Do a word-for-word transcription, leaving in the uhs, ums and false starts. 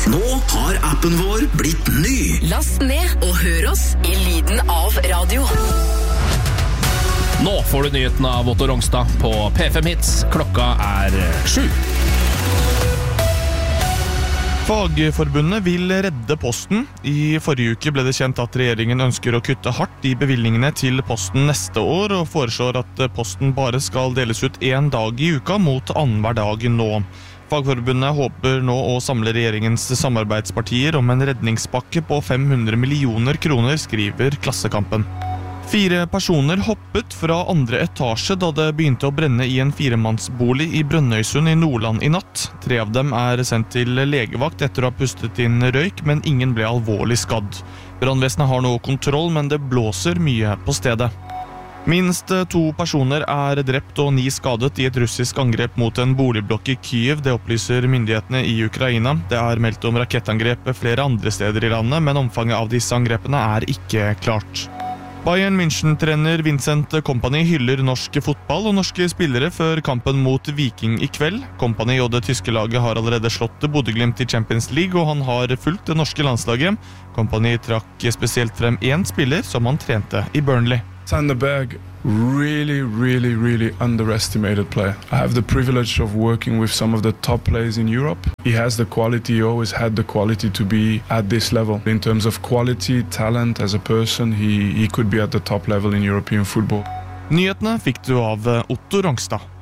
Nå har appen vår blitt ny. Last ned og hør oss i lyden av radio. Nå får du nyheten av Otto Rongstad på P fem Hits. Klokka er sju. Fagforbundet vil redde Posten. I forrige uke ble det kjent at regjeringen ønsker å kutte hardt i bevilgningene til Posten neste år, og foreslår at Posten bare skal deles ut en dag i uka mot annenhver dag nå. Fagforbundet håper nå å samle regjeringens samarbeidspartier om en redningspakke på fem hundre millioner kroner, skriver Klassekampen. Fire personer hoppet fra andre etasje da det begynte å brenne i en firemannsbolig i Brønnøysund i Nordland i natt. Tre av dem er sendt til legevakt etter å ha pustet inn røyk, men ingen ble alvorlig skadd. Brannvesenet har nå kontroll, men det blåser mye på stedet. Minst to personer er drept og ni skadet i et russisk angrep mot en boligblokk i Kyiv, det opplyser myndighetene i Ukraina. Det er meldt om rakettangrep flere andre steder i landet, men omfanget av disse angrepene er ikke klart. Bayern München-trener Vincent Kompany hyller norsk fotball og norske spillere før kampen mot Viking i kveld. Kompany og det tyske laget har allerede slått Bodø/Glimt i Champions League, og han har fulgt det norske landslaget. Kompany trakk spesielt frem én spiller som han trente i Burnley. Sander Berg, really, really, really underestimated player. I have the privilege of working with some of the top players in Europe. He has the quality, he always had the quality to be at this level. In terms of quality, talent as a person, he, he could be at the top level in European football. Nyhetene fikk du av Otto Rongstad.